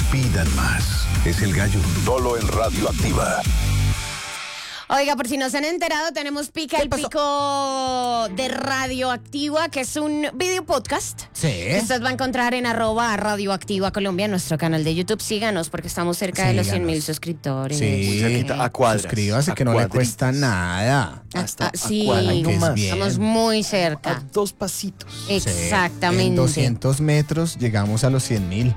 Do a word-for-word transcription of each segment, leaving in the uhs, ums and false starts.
pidan más. Es el gallo, solo en Radioactiva. Oiga, por si no se han enterado, tenemos Pica el Pico de Radioactiva, que es un video podcast. Sí. Que usted va a encontrar en arroba Radioactiva Colombia, nuestro canal de YouTube. Síganos, porque estamos cerca Síganos. de los cien mil suscriptores. Sí, cerquita, a cuadras. Suscríbase a que no le cuadritos. cuesta nada. Ah, Hasta ah, sí, a cuadra- que es más. bien. estamos muy A cerca. dos pasitos. Exactamente. En doscientos metros llegamos a los cien mil.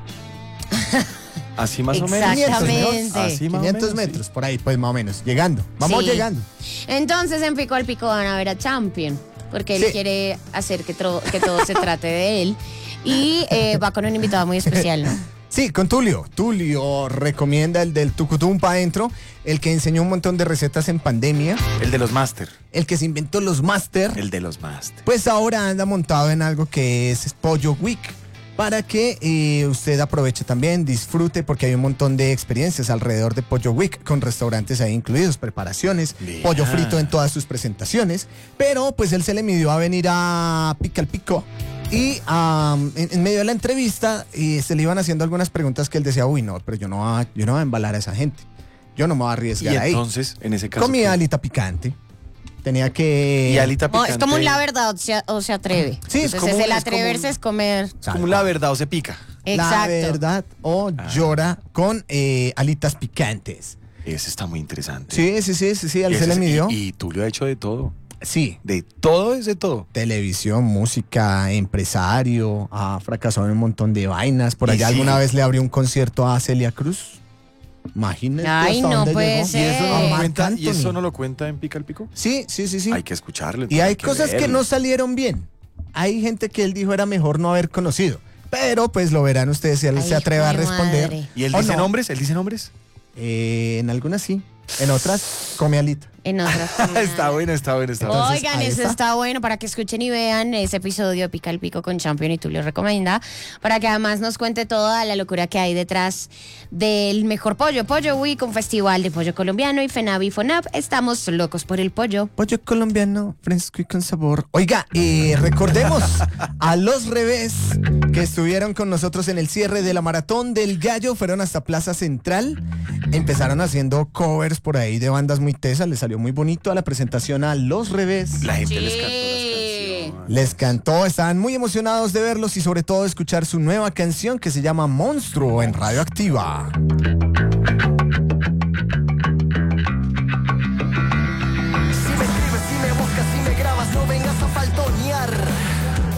Así más o menos. Exactamente. Así más o quinientos menos, metros, por ahí, pues más o menos. Llegando. Vamos Sí. llegando. Entonces, en Pico al Pico van a ver a Champion, porque él Sí. quiere hacer que, tro- que todo se trate de él. Y eh, va con un invitado muy especial, ¿no? Sí, con Tulio. Tulio recomienda el del tucutum pa' adentro, el que enseñó un montón de recetas en pandemia, sí. El de los máster. el que se inventó los máster. El de los máster. Pues ahora anda montado en algo que es Pollo Week, para que eh, usted aproveche también, disfrute, porque hay un montón de experiencias alrededor de Pollo Week, con restaurantes ahí incluidos, preparaciones, Vea. pollo frito en todas sus presentaciones, pero pues él se le midió a venir a Pica al Pico. Y um, en, en medio de la entrevista eh, se le iban haciendo algunas preguntas que él decía, uy, no, pero yo no, voy a- yo no voy a embalar a esa gente, yo no me voy a Y arriesgar ahí. entonces, en ese caso. Comía ¿qué? alita picante, tenía que... Y alita Oh, picante. es como un la verdad o se, o se atreve. Sí, es Entonces, como- el es como atreverse un- es comer. Es como la verdad o se pica. La Exacto. verdad o llora con eh, alitas picantes. Ese está muy interesante. Sí, sí, sí, sí, sí, él Y se ese le es- midió. Y, y tú le has hecho de todo. Sí, De todo es de todo. televisión, música, empresario, ha fracasado en un montón de vainas. Por Y allá sí. alguna vez le abrió un concierto a Celia Cruz. Imagínate. Ay, hasta no dónde puede llegó. ser. ¿Y eso no Eh, lo Marc cuenta, ¿y eso Anthony. no lo cuenta en Pica al Pico? Sí, sí, sí, sí. Hay que escucharlo. Y hay que cosas que verlo. no salieron bien. Hay gente que él dijo era mejor no haber conocido. Pero pues lo verán ustedes si él Ay, se atreve a hijo de responder. madre. ¿Y él ¿O dice no? nombres? ¿Él dice nombres? Eh, en algunas sí, en otras come alita. En otras Está bueno, está bueno, está bueno. Entonces, Oigan, ahí eso está. está bueno para que escuchen y vean ese episodio de Pica el Pico con Champion y tú le recomienda, para que además nos cuente toda la locura que hay detrás del mejor pollo. Pollo Week, un festival de pollo colombiano, y FENAV y FONAP. Estamos locos por el pollo. Pollo colombiano, fresco y con sabor. Oiga, eh, recordemos a Los Revés que estuvieron con nosotros en el cierre de la Maratón del Gallo. Fueron hasta Plaza Central. Empezaron haciendo covers por ahí de bandas muy tesas. Les salió muy bonito a la presentación a Los Revés. La gente Sí. les cantó las canciones. Les cantó, estaban muy emocionados de verlos y sobre todo de escuchar su nueva canción que se llama Monstruo en Radioactiva.